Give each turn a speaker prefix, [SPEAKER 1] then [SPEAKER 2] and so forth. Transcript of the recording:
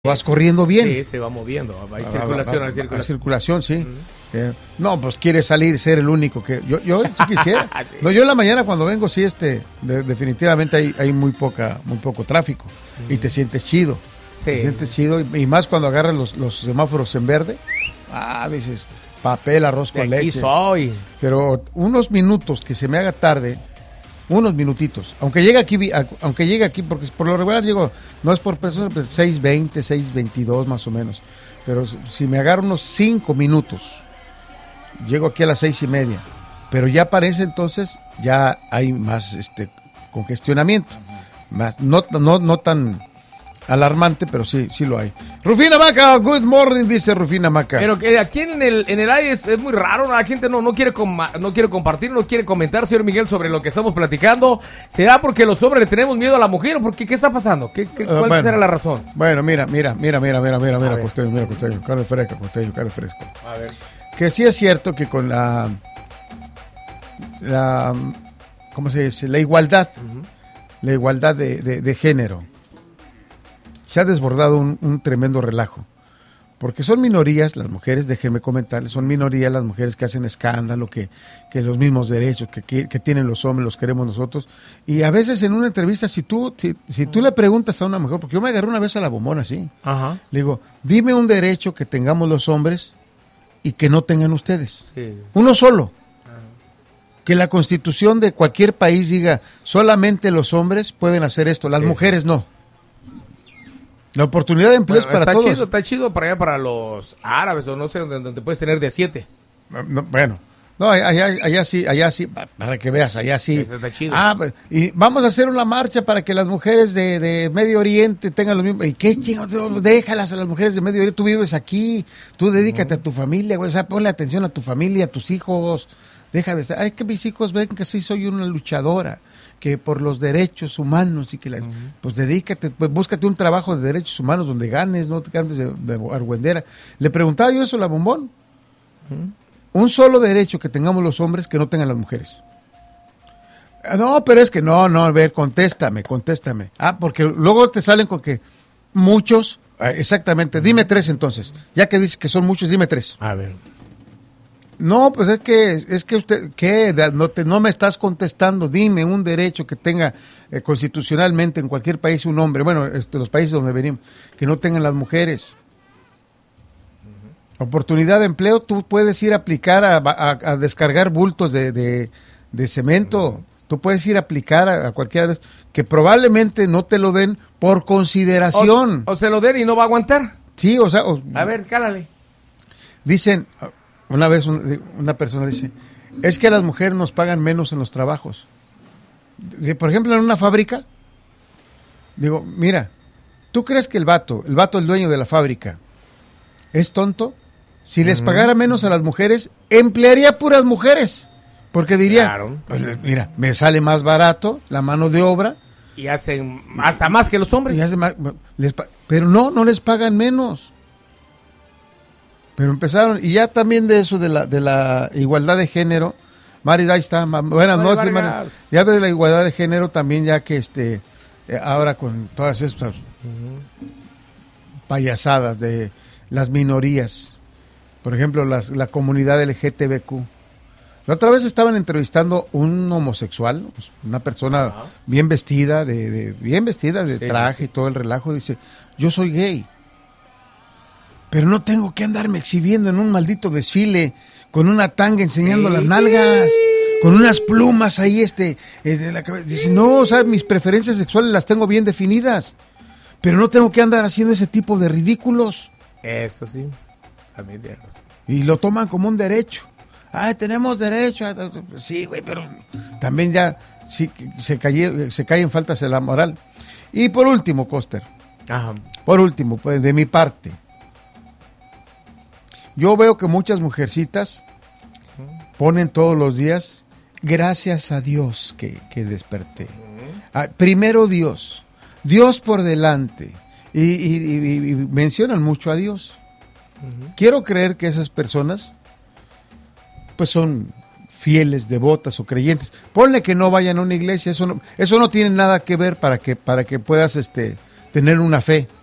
[SPEAKER 1] vas corriendo bien.
[SPEAKER 2] Sí, se va moviendo, hay circulación, hay circulación.
[SPEAKER 1] Hay circulación, sí. No, pues quiere salir, ser el único que... Yo sí quisiera. Sí. No, yo en la mañana cuando vengo, sí, definitivamente hay muy poco tráfico. Y te sientes chido. Sí. Te sientes chido. Y más cuando agarras los semáforos en verde. Dices, papel, arroz con leche.
[SPEAKER 2] Aquí soy.
[SPEAKER 1] Pero unos minutos que se me haga tarde... Unos minutitos, aunque llegue aquí, porque por lo regular llego, no es por persona, pues 6:20, 6:22 más o menos, pero si me agarro unos 5 minutos, llego aquí a las 6:30, pero ya parece entonces, ya hay más congestionamiento, más, no tan alarmante, pero sí lo hay. Rufina Maca, good morning, dice Rufina Maca.
[SPEAKER 2] Pero que aquí en el aire es muy raro, la gente no quiere compartir, no quiere comentar, señor Miguel, sobre lo que estamos platicando. ¿Será porque los hombres le tenemos miedo a la mujer o porque qué está pasando? ¿Cuál será la razón?
[SPEAKER 1] Bueno, mira, costeño, carne fresca, costeño, carne fresco.
[SPEAKER 2] A ver.
[SPEAKER 1] Que sí es cierto que con la ¿cómo se dice? La igualdad de género, se ha desbordado un tremendo relajo, porque son minorías las mujeres, déjenme comentarles, son minorías las mujeres que hacen escándalo, que los mismos derechos que tienen los hombres los queremos nosotros, y a veces en una entrevista, si tú le preguntas a una mujer, porque yo me agarré una vez a la bombona así, le digo, dime un derecho que tengamos los hombres y que no tengan ustedes, uno solo, que la constitución de cualquier país diga, solamente los hombres pueden hacer esto, las mujeres no. La oportunidad de empleo es para todos.
[SPEAKER 2] Está chido para allá, para los árabes, o no sé, donde puedes tener de 7.
[SPEAKER 1] Allá sí, para que veas, allá sí.
[SPEAKER 2] Eso está chido.
[SPEAKER 1] Y vamos a hacer una marcha para que las mujeres de Medio Oriente tengan lo mismo. ¿Y qué chingados? Déjalas a las mujeres de Medio Oriente, tú vives aquí, tú dedícate a tu familia, güey, o sea, ponle atención a tu familia, a tus hijos. Deja de estar, que mis hijos ven que sí soy una luchadora, que por los derechos humanos y que pues dedícate, pues búscate un trabajo de derechos humanos donde ganes, no te andes de argüendera. Le preguntaba yo eso a la bombón. Un solo derecho que tengamos los hombres que no tengan las mujeres. No, pero es que no, a ver, contéstame. Porque luego te salen con que muchos, exactamente, dime 3 entonces. Ya que dices que son muchos, dime 3.
[SPEAKER 2] A ver.
[SPEAKER 1] No, pues es que usted, ¿qué? No me estás contestando. Dime un derecho que tenga constitucionalmente en cualquier país un hombre, bueno, los países donde venimos, que no tengan las mujeres. Oportunidad de empleo, tú puedes ir a aplicar a descargar bultos de cemento. Tú puedes ir a aplicar a cualquiera de esos, que probablemente no te lo den por consideración.
[SPEAKER 2] O se lo den y no va a aguantar.
[SPEAKER 1] Sí, o sea...
[SPEAKER 2] a ver, cálale.
[SPEAKER 1] Dicen... Una vez una persona dice, es que a las mujeres nos pagan menos en los trabajos. Por ejemplo, en una fábrica, digo, mira, ¿tú crees que el vato, el dueño de la fábrica, es tonto? Si les pagara menos a las mujeres, emplearía puras mujeres. Porque diría,
[SPEAKER 2] claro,
[SPEAKER 1] pues mira, me sale más barato la mano de obra.
[SPEAKER 2] Y hacen hasta más que los hombres.
[SPEAKER 1] Pero no les pagan menos. Pero empezaron, y ya también de eso, de la igualdad de género, Mari, ahí está, buenas noches, Mari. Ya de la igualdad de género también, ya que ahora con todas estas payasadas de las minorías, por ejemplo, la comunidad LGTBQ. La otra vez estaban entrevistando un homosexual, pues, una persona bien vestida, de traje y todo el relajo, dice, yo soy gay. Pero no tengo que andarme exhibiendo en un maldito desfile con una tanga enseñando las nalgas, con unas plumas ahí de la cabeza. Dice, no, o sea, mis preferencias sexuales las tengo bien definidas, pero no tengo que andar haciendo ese tipo de ridículos.
[SPEAKER 2] Eso sí, también tienes razón.
[SPEAKER 1] Y lo toman como un derecho. Tenemos derecho. Sí, güey, pero también ya sí, se cae en faltas de la moral. Y por último, Coster, pues, de mi parte, yo veo que muchas mujercitas ponen todos los días, gracias a Dios que desperté. Primero Dios por delante. Y mencionan mucho a Dios. Quiero creer que esas personas pues son fieles, devotas o creyentes. Ponle que no vayan a una iglesia, eso no tiene nada que ver para que puedas tener una fe.